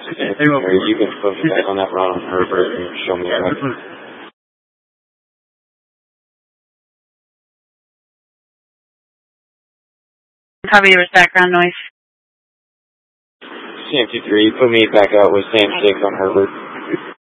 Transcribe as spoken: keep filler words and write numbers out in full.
Hey, well, Or you can focus back on that Ron Herbert and show me that. Probably there was background noise. C M two three, put me back out with Sam six on Herbert.